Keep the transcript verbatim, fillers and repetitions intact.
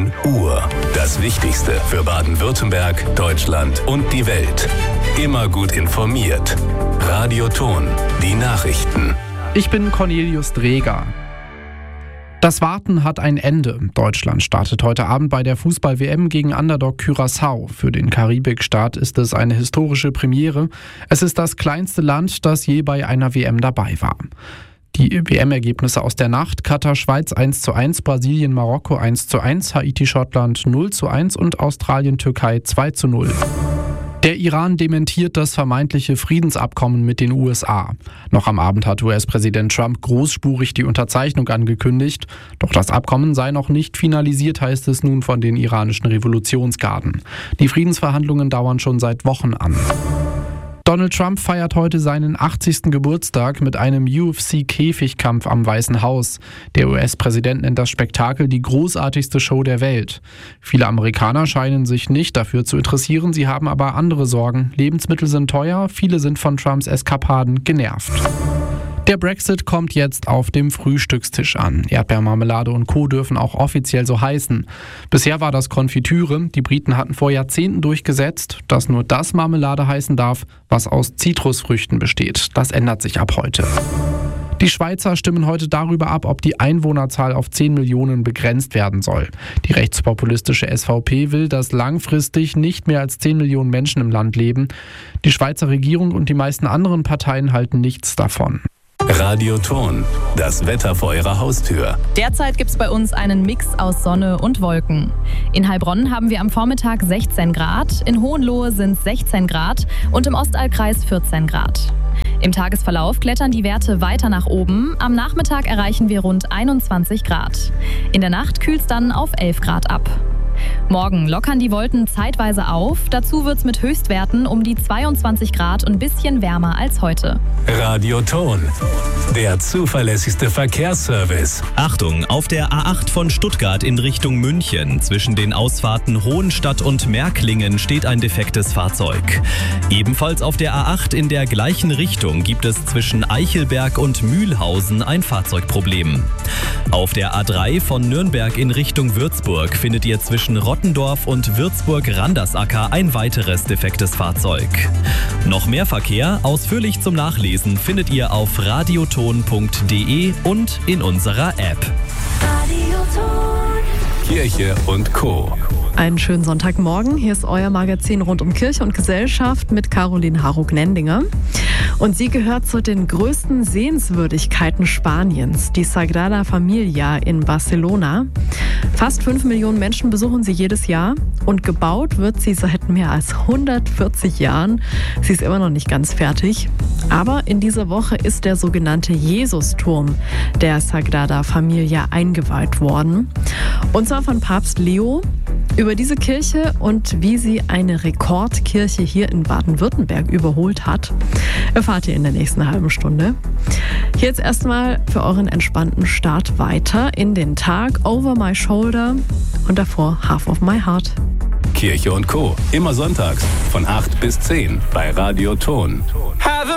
zehn Uhr. Das Wichtigste für Baden-Württemberg, Deutschland und die Welt. Immer gut informiert. Radio Ton, die Nachrichten. Ich bin Cornelius Dreger. Das Warten hat ein Ende. Deutschland startet heute Abend bei der Fußball-W M gegen Underdog Curaçao. Für den Karibikstaat ist es eine historische Premiere. Es ist das kleinste Land, das je bei einer W M dabei war. Die W M-Ergebnisse aus der Nacht: Katar-Schweiz eins zu eins, Brasilien-Marokko eins zu eins, Haiti-Schottland null zu eins und Australien-Türkei zwei zu null. Der Iran dementiert das vermeintliche Friedensabkommen mit den U S A. Noch am Abend hat U S-Präsident Trump großspurig die Unterzeichnung angekündigt. Doch das Abkommen sei noch nicht finalisiert, heißt es nun von den iranischen Revolutionsgarden. Die Friedensverhandlungen dauern schon seit Wochen an. Donald Trump feiert heute seinen achtzigsten Geburtstag mit einem U F C-Käfigkampf am Weißen Haus. Der U S-Präsident nennt das Spektakel die großartigste Show der Welt. Viele Amerikaner scheinen sich nicht dafür zu interessieren, sie haben aber andere Sorgen. Lebensmittel sind teuer, viele sind von Trumps Eskapaden genervt. Der Brexit kommt jetzt auf dem Frühstückstisch an. Erdbeermarmelade und Co. dürfen auch offiziell so heißen. Bisher war das Konfitüre. Die Briten hatten vor Jahrzehnten durchgesetzt, dass nur das Marmelade heißen darf, was aus Zitrusfrüchten besteht. Das ändert sich ab heute. Die Schweizer stimmen heute darüber ab, ob die Einwohnerzahl auf zehn Millionen begrenzt werden soll. Die rechtspopulistische S V P will, dass langfristig nicht mehr als zehn Millionen Menschen im Land leben. Die Schweizer Regierung und die meisten anderen Parteien halten nichts davon. Radio Ton, das Wetter vor Ihrer Haustür. Derzeit gibt es bei uns einen Mix aus Sonne und Wolken. In Heilbronn haben wir am Vormittag sechzehn Grad, in Hohenlohe sind es sechzehn Grad und im Ostallkreis vierzehn Grad. Im Tagesverlauf klettern die Werte weiter nach oben. Am Nachmittag erreichen wir rund einundzwanzig Grad. In der Nacht kühlt es dann auf elf Grad ab. Morgen lockern die Wolken zeitweise auf. Dazu wird es mit Höchstwerten um die zweiundzwanzig Grad und ein bisschen wärmer als heute. Radio Ton, der zuverlässigste Verkehrsservice. Achtung, auf der A acht von Stuttgart in Richtung München. Zwischen den Ausfahrten Hohenstadt und Märklingen steht ein defektes Fahrzeug. Ebenfalls auf der A acht in der gleichen Richtung gibt es zwischen Eichelberg und Mühlhausen ein Fahrzeugproblem. Auf der A drei von Nürnberg in Richtung Würzburg findet ihr zwischen Rottendorf und Würzburg-Randersacker ein weiteres defektes Fahrzeug. Noch mehr Verkehr, ausführlich zum Nachlesen, findet ihr auf radioton punkt de und in unserer App. Kirche und Co. Einen schönen Sonntagmorgen. Hier ist euer Magazin rund um Kirche und Gesellschaft mit Caroline Harro-Gnendinger. Und sie gehört zu den größten Sehenswürdigkeiten Spaniens, die Sagrada Familia in Barcelona. Fast fünf Millionen Menschen besuchen sie jedes Jahr und gebaut wird sie seit mehr als hundertvierzig Jahren. Sie ist immer noch nicht ganz fertig. Aber in dieser Woche ist der sogenannte Jesusturm der Sagrada Familia eingeweiht worden. Und zwar von Papst Leo. Über diese Kirche und wie sie eine Rekordkirche hier in Baden-Württemberg überholt hat, erfahrt ihr in der nächsten halben Stunde. Hier jetzt erstmal für euren entspannten Start weiter in den Tag Over My Shoulder und davor Half of My Heart. Kirche und Co. Immer sonntags von acht bis zehn bei Radio Ton.